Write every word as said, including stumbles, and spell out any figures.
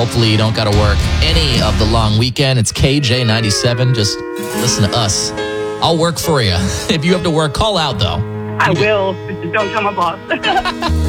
Hopefully you don't got to work any of the long weekend. It's K J ninety-seven. Just listen to us. I'll work for you. If you have to work, call out, though. I will. Just don't tell my boss.